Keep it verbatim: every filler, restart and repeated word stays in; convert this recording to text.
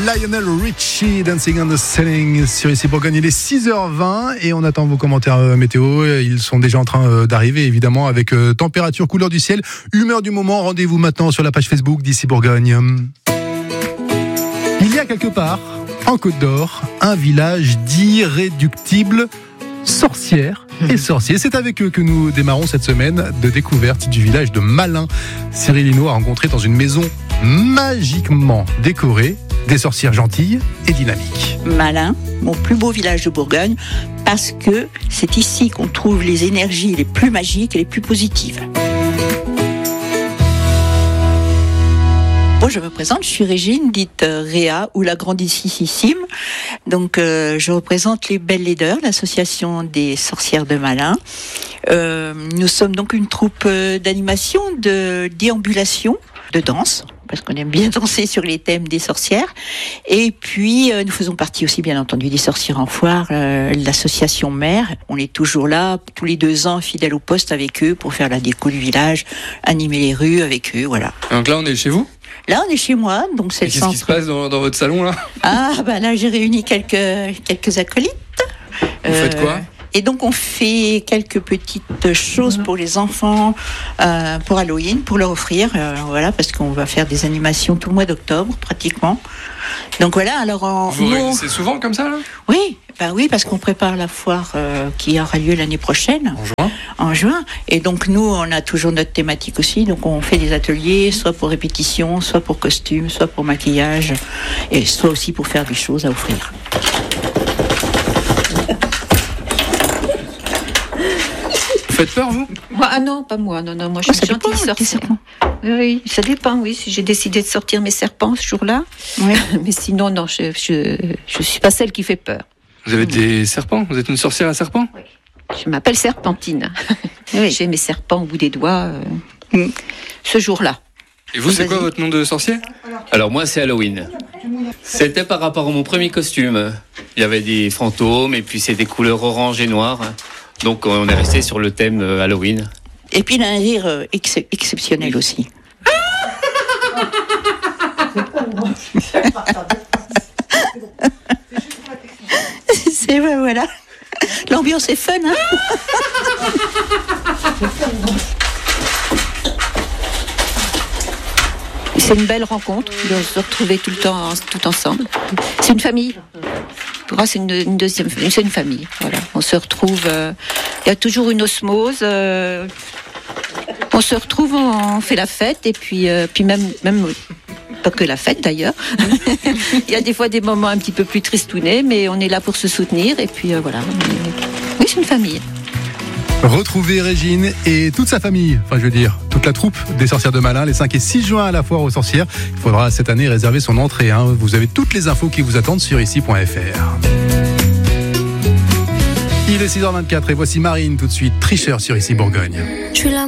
Lionel Richie, Dancing on the Ceiling sur ici Bourgogne. Il est six heures vingt et on attend vos commentaires euh, météo. Ils sont déjà en train euh, d'arriver, évidemment, avec euh, température, couleur du ciel, humeur du moment. Rendez-vous maintenant sur la page Facebook d'Ici Bourgogne. Il y a quelque part, en Côte d'Or, un village d'irréductibles sorcières et sorciers. C'est avec eux que nous démarrons cette semaine de découverte du village de Malin. Cyril Hinault a rencontré dans une maison magiquement décorée des sorcières gentilles et dynamiques. Malin, mon plus beau village de Bourgogne, parce que c'est ici qu'on trouve les énergies les plus magiques et les plus positives. Bon, je me présente, je suis Régine, dite euh, Réa, ou la grandissime. Donc, euh, je représente les Belles Leaders, l'association des sorcières de Malin. Euh, nous sommes donc une troupe euh, d'animation, de déambulation, de danse, parce qu'on aime bien danser sur les thèmes des sorcières. Et puis, euh, nous faisons partie aussi, bien entendu, des sorcières en foire, euh, l'association mère. On est toujours là, tous les deux ans, fidèles au poste avec eux, pour faire la déco du village, animer les rues avec eux, voilà. Donc là, on est chez vous ? Là, on est chez moi, donc c'est Et le qu'est-ce centre. qui se passe dans, dans votre salon, là ? Ah, bah là, j'ai réuni quelques, quelques acolytes. Vous faites quoi ? Et donc, on fait quelques petites choses pour les enfants, euh, pour Halloween, pour leur offrir, euh, voilà, parce qu'on va faire des animations tout le mois d'octobre, pratiquement. Donc voilà, alors... En, Vous nous, réunissez souvent comme ça, là ? Oui, bah oui, parce qu'on prépare la foire euh, qui aura lieu l'année prochaine. En juin ? En juin. Et donc, nous, on a toujours notre thématique aussi. Donc, on fait des ateliers, soit pour répétition, soit pour costume, soit pour maquillage, et soit aussi pour faire des choses à offrir. Vous faites peur, vous ? Moi, ah non, pas moi. Non, non, moi, je Oh, suis ça une gentille dépend, sorcière. Oui, oui, ça dépend, oui. Si j'ai décidé de sortir mes serpents ce jour-là. Oui. Mais sinon, non, je, je, je suis pas celle qui fait peur. Vous avez des serpents ? Vous êtes une sorcière à serpents ? Je m'appelle Serpentine. Oui. J'ai mes serpents au bout des doigts euh, Mm. ce jour-là. Et vous, c'est quoi votre nom de sorcier ? Alors moi c'est Halloween. C'était par rapport à mon premier costume. Il y avait des fantômes et puis c'est des couleurs orange et noires. Donc on est resté sur le thème euh, Halloween. Et puis, il a un rire euh, ex- exceptionnel aussi. C'est vrai, voilà. L'ambiance est fun, hein. C'est une belle rencontre de se retrouver tout le temps tout ensemble. C'est une famille. Pour moi, c'est une, une deuxième, c'est une famille. Voilà, on se retrouve. euh, Il y a toujours une osmose. euh, on se retrouve, on fait la fête et puis, euh, puis même, même pas que la fête d'ailleurs. Il y a des fois des moments un petit peu plus tristounés, mais on est là pour se soutenir et puis euh, voilà. Oui, c'est une famille. Retrouvez Régine et toute sa famille, enfin je veux dire, toute la troupe des sorcières de Malin, les cinq et six juin à la foire aux sorcières. Il faudra cette année réserver son entrée. Hein. Vous avez toutes les infos qui vous attendent sur ici point f r. Il est six heures vingt-quatre et voici Marine tout de suite, tricheur sur ici Bourgogne. Je suis là.